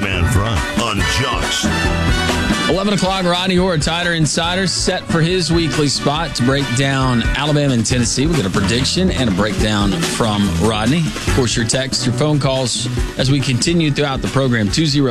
Man Front on Jocks. 11 o'clock, Rodney Orr, Tider Insider, set for his weekly spot to break down Alabama and Tennessee. We'll get a prediction and a breakdown from Rodney. Of course, your texts, your phone calls as we continue throughout the program,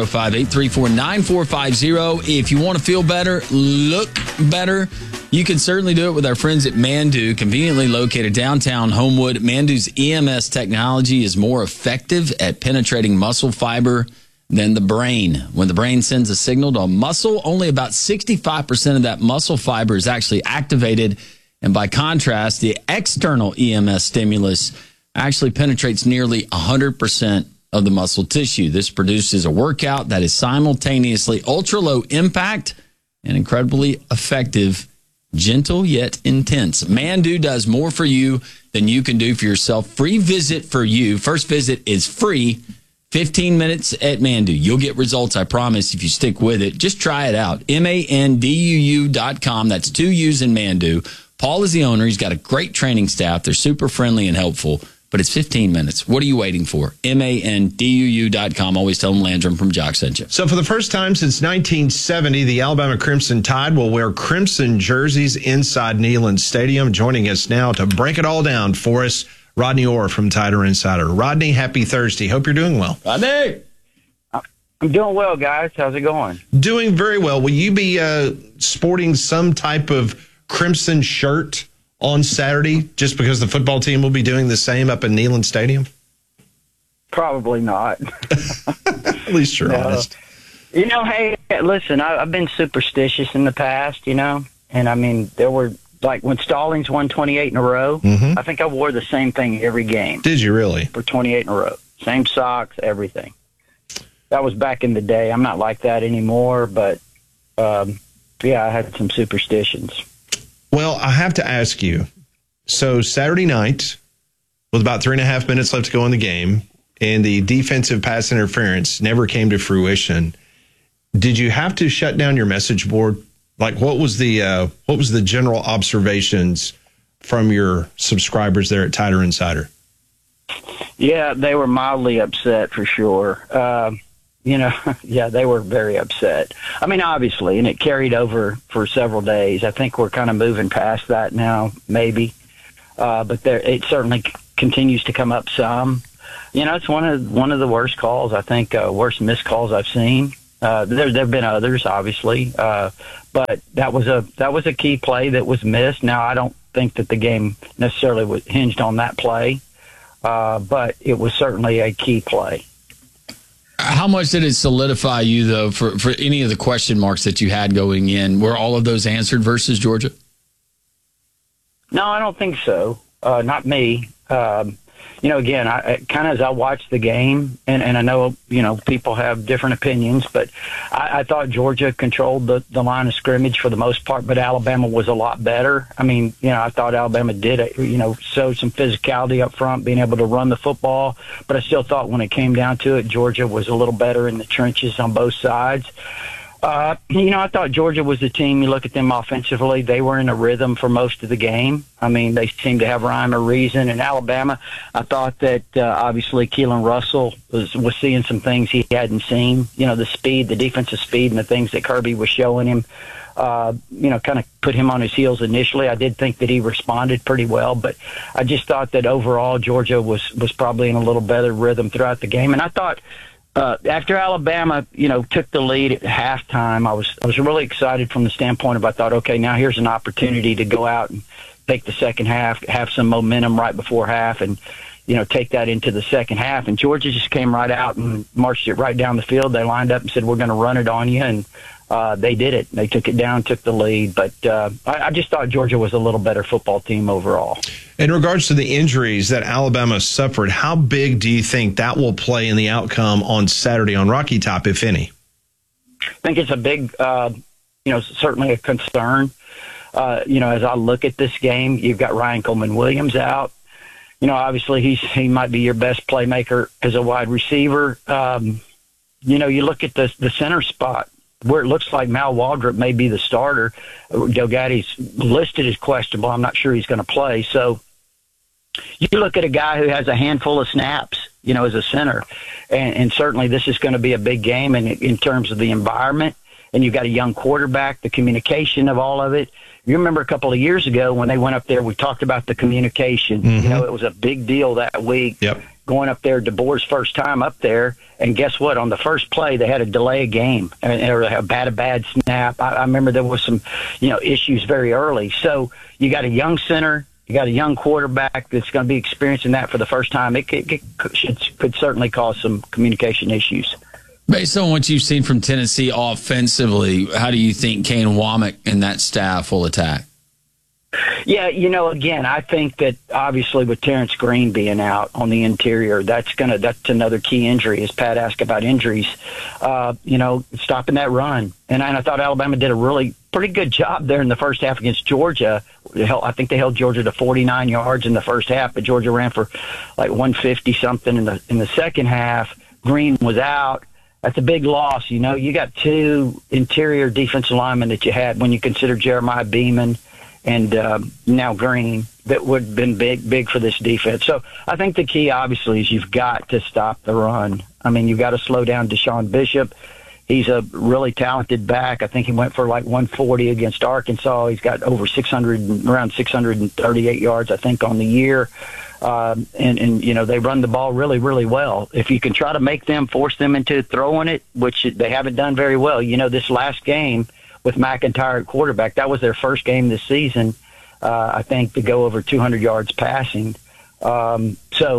205-834-9450. If you want to feel better, look better, you can certainly do it with our friends at Mandu, conveniently located downtown Homewood. Mandu's EMS technology is more effective at penetrating muscle fiber than the brain. When the brain sends a signal to a muscle, only about 65% of that muscle fiber is actually activated. And by contrast, the external EMS stimulus actually penetrates nearly 100% of the muscle tissue. This produces a workout that is simultaneously ultra low impact and incredibly effective, gentle yet intense. Mandu does more for you than you can do for yourself. Free visit for you. First visit is free. 15 minutes at Mandu. You'll get results, I promise, if you stick with it. Just try it out. MANDUU.com. That's 2 U's in Mandu. Paul is the owner. He's got a great training staff. They're super friendly and helpful, but it's 15 minutes. What are you waiting for? MANDUU.com. Always tell them Landrum from Jock sent you. So for the first time since 1970, the Alabama Crimson Tide will wear crimson jerseys inside Neyland Stadium. Joining us now to break it all down for us, Rodney Orr from Tider Insider. Rodney, happy Thursday. Hope you're doing well. Rodney! I'm doing well, guys. How's it going? Doing very well. Will you be sporting some type of crimson shirt on Saturday just because the football team will be doing the same up in Neyland Stadium? Probably not. At least you're honest. You know, hey, listen, I've been superstitious in the past, you know, and I mean, there were, like when Stallings won 28 in a row, I think I wore the same thing every game. Did you really? For 28 in a row. Same socks, everything. That was back in the day. I'm not like that anymore, but, yeah, I had some superstitions. Well, I have to ask you, so Saturday night, with about 3.5 minutes left to go in the game, and the defensive pass interference never came to fruition, did you have to shut down your message board? Like, what was the general observations from your subscribers there at Tider Insider? Yeah, they were mildly upset for sure. You know, yeah, they were very upset. I mean, obviously, and it carried over for several days. I think we're kind of moving past that now, maybe. But it certainly continues to come up some. You know, it's one of the worst calls, I think, worst missed calls I've seen. There have been others, obviously, but that was a key play that was missed. Now, I don't think that the game necessarily was hinged on that play, but it was certainly a key play. How much did it solidify you, though, for any of the question marks that you had going in? Were all of those answered versus Georgia? No, I don't think so. Not me. You know, again, I kind of as I watched the game, and I know, you know, people have different opinions, but I thought Georgia controlled the line of scrimmage for the most part, but Alabama was a lot better. I mean, you know, I thought Alabama did, you know, show some physicality up front, being able to run the football, but I still thought when it came down to it, Georgia was a little better in the trenches on both sides. You know, I thought Georgia was the team. You look at them offensively, they were in a rhythm for most of the game. I mean, they seemed to have rhyme or reason. In Alabama, I thought that obviously Keelan Russell was seeing some things he hadn't seen. You know, the speed, the defensive speed, and the things that Kirby was showing him, you know, kind of put him on his heels initially. I did think that he responded pretty well, but I just thought that overall Georgia was probably in a little better rhythm throughout the game. And I thought, after Alabama, you know, took the lead at halftime, I was really excited from the standpoint of I thought, okay, now here's an opportunity to go out and take the second half, have some momentum right before half, and you know, take that into the second half. And Georgia just came right out and marched it right down the field. They lined up and said, "We're going to run it on you," and they did it. They took it down, took the lead. But I just thought Georgia was a little better football team overall. In regards to the injuries that Alabama suffered, how big do you think that will play in the outcome on Saturday on Rocky Top, if any? I think it's a big, you know, certainly a concern. You know, as I look at this game, you've got Ryan Coleman-Williams out. You know, obviously he might be your best playmaker as a wide receiver. You know, you look at the center spot where it looks like Mal Waldrop may be the starter. Delgaddy's listed as questionable. I'm not sure he's going to play. So you look at a guy who has a handful of snaps, as a center. And certainly this is going to be a big game in terms of the environment. And you've got a young quarterback, the communication of all of it. You remember a couple of years ago when they went up there, we talked about the communication. Mm-hmm. It was a big deal that week. Yep. Going up there, DeBoer's first time up there, and guess what? On the first play, they had to delay a game, or a bad snap. I remember there was some, issues very early. So you got a young center, you got a young quarterback that's going to be experiencing that for the first time. It could certainly cause some communication issues. Based on what you've seen from Tennessee offensively, how do you think Kane Womack and that staff will attack? Yeah, again, I think that obviously with Terrence Green being out on the interior, that's another key injury. As Pat asked about injuries, stopping that run. And I thought Alabama did a pretty good job there in the first half against Georgia. I think they held Georgia to 49 yards in the first half, but Georgia ran for like 150 something in the second half. Green was out. That's a big loss. You got two interior defensive linemen that you had when you consider Jeremiah Beeman and now Green, that would have been big for this defense. So I think the key, obviously, is you've got to stop the run. I mean, you've got to slow down Deshaun Bishop. He's a really talented back. I think he went for like 140 against Arkansas. He's got around 638 yards, I think, on the year. And they run the ball really, really well. If you can try to force them into throwing it, which they haven't done very well. This last game with McIntyre at quarterback, that was their first game this season, I think, to go over 200 yards passing. Again,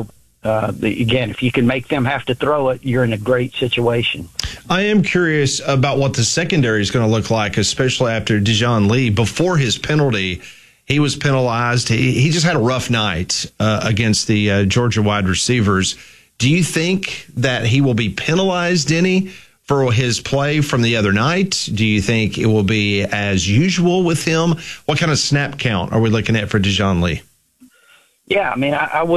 if you can make them have to throw it, you're in a great situation. I am curious about what the secondary is going to look like, especially after Dijon Lee. Before his penalty, he was penalized. He just had a rough night against the Georgia wide receivers. Do you think that he will be penalized any for his play from the other night? Do you think it will be as usual with him? What kind of snap count are we looking at for Dijon Lee? Yeah, I mean,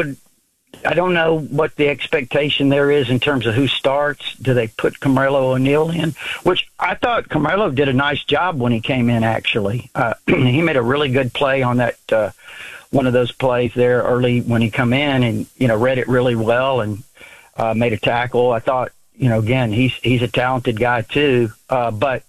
I don't know what the expectation there is in terms of who starts. Do they put Carmelo O'Neal in? Which I thought Carmelo did a nice job when he came in, actually. He made a really good play on that one of those plays there early when he come in and, read it really well and made a tackle. I thought, again, he's a talented guy too. But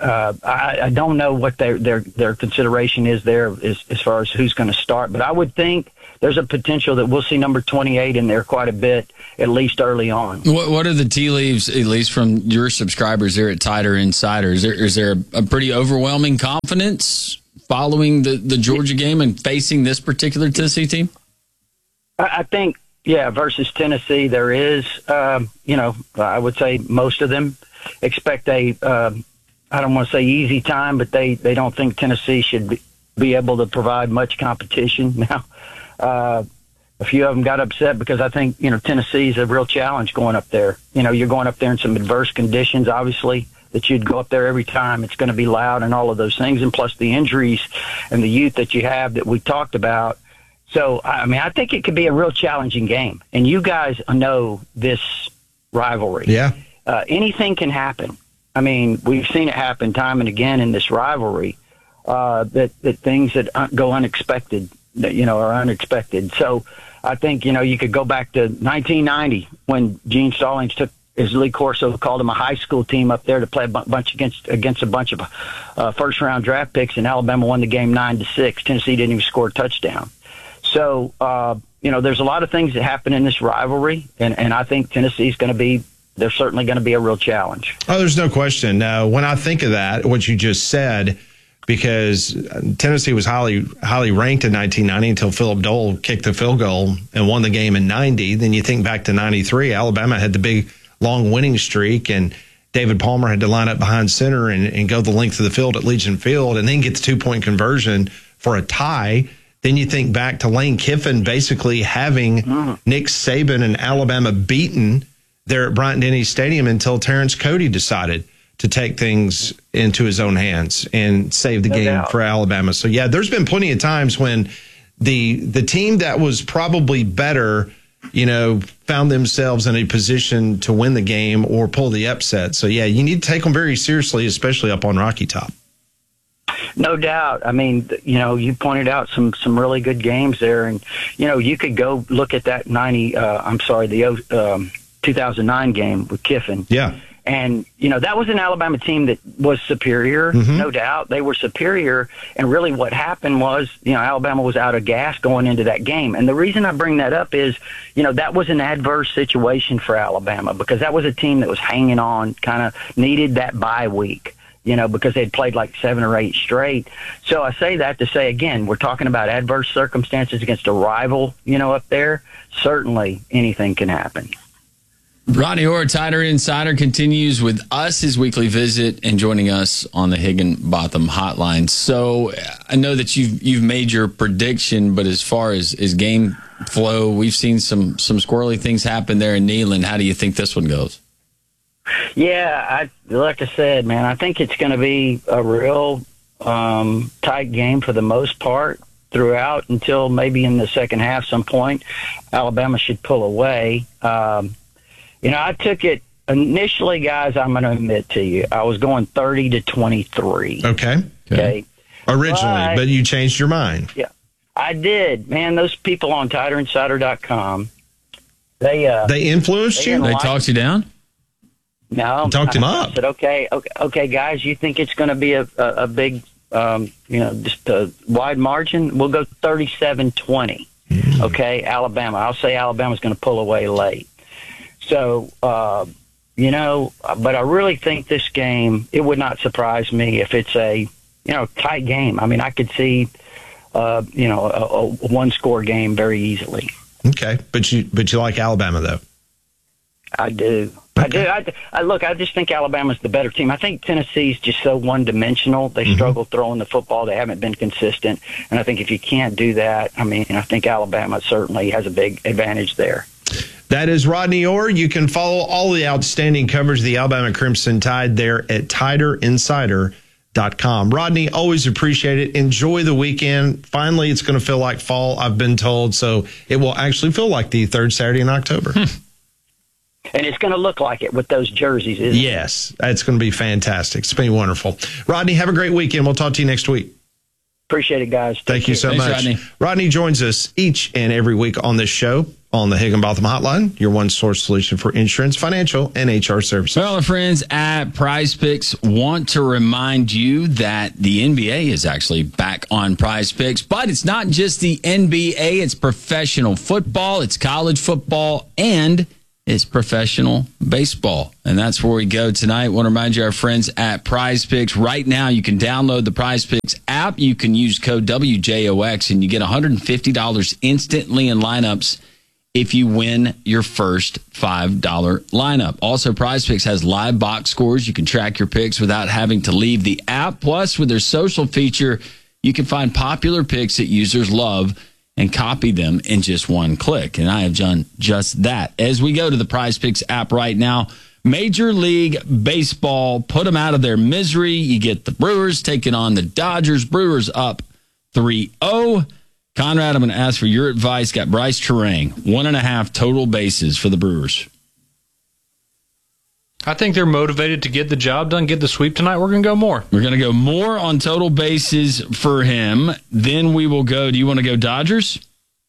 I don't know what their consideration is there as far as who's going to start. But I would think there's a potential that we'll see number 28 in there quite a bit, at least early on. What are the tea leaves, at least from your subscribers there at Tighter Insider? Is there a pretty overwhelming confidence following the Georgia game and facing this particular Tennessee team? I think, versus Tennessee, there is, I would say most of them expect I don't want to say easy time, but they don't think Tennessee should be able to provide much competition. Now, a few of them got upset because I think, Tennessee is a real challenge going up there. You're going up there in some adverse conditions, obviously, that you'd go up there every time. It's going to be loud and all of those things, and plus the injuries and the youth that you have that we talked about. So, I think it could be a real challenging game. And you guys know this rivalry. Yeah. Anything can happen. We've seen it happen time and again in this rivalry, that things that go unexpected, are unexpected. So I think, you could go back to 1990 when Gene Stallings took, as Lee Corso called him, a high school team up there to play a bunch against a bunch of first-round draft picks, and Alabama won the game 9-6. Tennessee didn't even score a touchdown. So, there's a lot of things that happen in this rivalry, and I think Tennessee's going to be, they're certainly going to be a real challenge. Oh, there's no question. When I think of that, what you just said, because Tennessee was highly ranked in 1990 until Philip Dole kicked the field goal and won the game in 90. Then you think back to 93, Alabama had the big, long winning streak, and David Palmer had to line up behind center and go the length of the field at Legion Field and then get the 2-point conversion for a tie. Then you think back to Lane Kiffin basically having Nick Saban and Alabama beaten there at Bryant-Denny Stadium until Terrence Cody decided to take things into his own hands and save the game for Alabama. So, there's been plenty of times when the team that was probably better, found themselves in a position to win the game or pull the upset. So, you need to take them very seriously, especially up on Rocky Top. No doubt. I mean, you pointed out some really good games there, and you could go look at that 2009 game with Kiffin. Yeah. And, that was an Alabama team that was superior, no doubt. They were superior. And really what happened was, Alabama was out of gas going into that game. And the reason I bring that up is, that was an adverse situation for Alabama because that was a team that was hanging on, kind of needed that bye week, because they'd played like 7 or 8 straight. So I say that to say, again, we're talking about adverse circumstances against a rival, up there. Certainly anything can happen. Rodney Orr, Tider Insider, continues with us, his weekly visit, and joining us on the Higginbotham Hotline. So I know that you've made your prediction, but as far as game flow, we've seen some squirrely things happen there in Neyland. How do you think this one goes? Yeah, like I said, man, I think it's going to be a real tight game for the most part throughout until maybe in the second half some point. Alabama should pull away. I took it initially, guys, I'm going to admit to you, I was going 30-23. Okay. Originally, but you changed your mind. Yeah, I did. Man, those people on TiderInsider.com, they influenced you? They talked you down? No. Talked him up. I said, okay, guys, you think it's going to be a big, just a wide margin? We'll go 37-20. Okay, Alabama. I'll say Alabama's going to pull away late. So, but I really think this game, it would not surprise me if it's a, tight game. I mean, I could see, a one-score game very easily. Okay, but you like Alabama, though? I do. Okay. I do. I just think Alabama's the better team. I think Tennessee's just so one-dimensional. They struggle throwing the football. They haven't been consistent. And I think if you can't do that, I think Alabama certainly has a big advantage there. That is Rodney Orr. You can follow all the outstanding coverage of the Alabama Crimson Tide there at TiderInsider.com. Rodney, always appreciate it. Enjoy the weekend. Finally, it's going to feel like fall, I've been told, so it will actually feel like the third Saturday in October. And it's going to look like it with those jerseys, isn't it? Yes, it's going to be fantastic. It's been wonderful. Rodney, have a great weekend. We'll talk to you next week. Appreciate it, guys. Thank you so much. Rodney. Rodney joins us each and every week on this show on the Higginbotham Hotline, your one-source solution for insurance, financial, and HR services. Well, our friends at Prize Picks want to remind you that the NBA is actually back on Prize Picks, but it's not just the NBA. It's professional football, it's college football, and it's professional baseball. And that's where we go tonight. I want to remind you, our friends at Prize Picks, right now you can download the Prize Picks app. You can use code WJOX, and you get $150 instantly in lineups if you win your first $5 lineup. Also, Prize Picks has live box scores. You can track your picks without having to leave the app. Plus, with their social feature, you can find popular picks that users love and copy them in just one click. And I have done just that. As we go to the Prize Picks app right now, Major League Baseball, put them out of their misery. You get the Brewers taking on the Dodgers. Brewers up 3-0. Conrad, I'm going to ask for your advice. Got Bryce Terang, 1.5 total bases for the Brewers. I think they're motivated to get the job done, get the sweep tonight. We're going to go more. We're going to go more on total bases for him. Then we will go. Do you want to go Dodgers?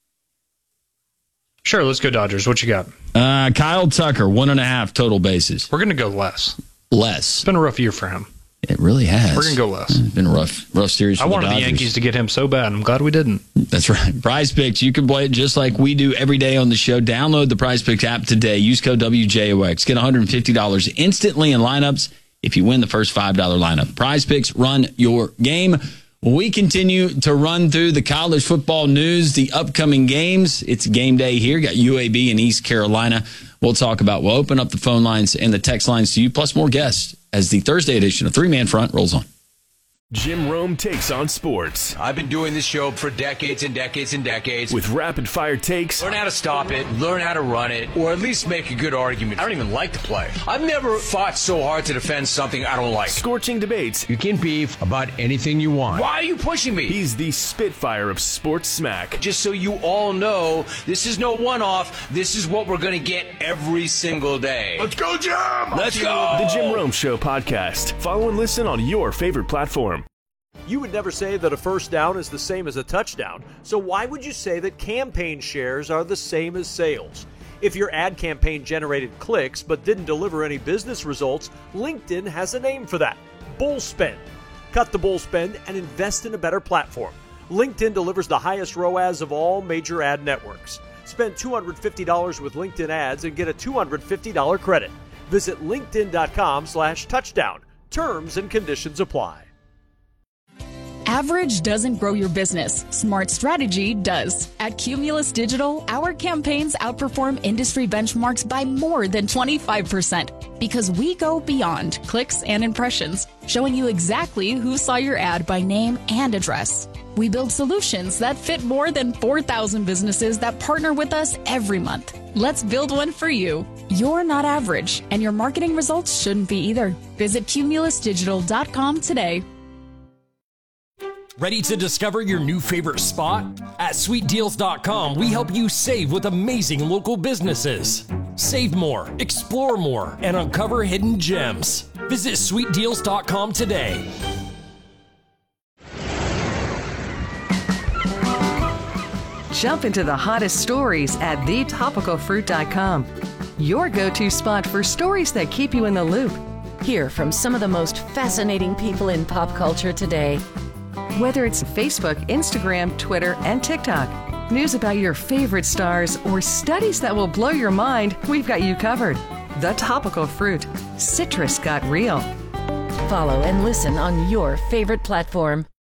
Sure, let's go Dodgers. What you got? Kyle Tucker, 1.5 total bases. We're going to go less. Less. It's been a rough year for him. It really has. We're going to go less. It's been a rough series for the Dodgers. I wanted the Yankees to get him so bad. I'm glad we didn't. That's right. Prize Picks. You can play it just like we do every day on the show. Download the Prize Picks app today. Use code WJOX. Get $150 instantly in lineups if you win the first $5 lineup. Prize Picks, run your game. We continue to run through the college football news, the upcoming games. It's game day here. Got UAB and East Carolina. We'll open up the phone lines and the text lines to you, plus more guests as the Thursday edition of Three Man Front rolls on. Jim Rome takes on sports. I've been doing this show for decades and decades and decades. With rapid-fire takes. Learn how to stop it, learn how to run it, or at least make a good argument. I don't even like the play. I've never fought so hard to defend something I don't like. Scorching debates. You can beef about anything you want. Why are you pushing me? He's the Spitfire of sports smack. Just so you all know, this is no one-off. This is what we're going to get every single day. Let's go, Jim! Let's go! The Jim Rome Show podcast. Follow and listen on your favorite platform. You would never say that a first down is the same as a touchdown, so why would you say that campaign shares are the same as sales? If your ad campaign generated clicks but didn't deliver any business results, LinkedIn has a name for that: bull spend. Cut the bull spend and invest in a better platform. LinkedIn delivers the highest ROAS of all major ad networks. Spend $250 with LinkedIn ads and get a $250 credit. Visit linkedin.com/touchdown. Terms and conditions apply. Average doesn't grow your business. Smart strategy does. At Cumulus Digital, our campaigns outperform industry benchmarks by more than 25% because we go beyond clicks and impressions, showing you exactly who saw your ad by name and address. We build solutions that fit more than 4,000 businesses that partner with us every month. Let's build one for you. You're not average, and your marketing results shouldn't be either. Visit cumulusdigital.com today. Ready to discover your new favorite spot? At sweetdeals.com, we help you save with amazing local businesses. Save more, explore more, and uncover hidden gems. Visit sweetdeals.com today. Jump into the hottest stories at thetopicalfruit.com. Your go-to spot for stories that keep you in the loop. Hear from some of the most fascinating people in pop culture today. Whether it's Facebook, Instagram, Twitter, and TikTok, news about your favorite stars, or studies that will blow your mind, we've got you covered. The Topical Fruit. Citrus got real. Follow and listen on your favorite platform.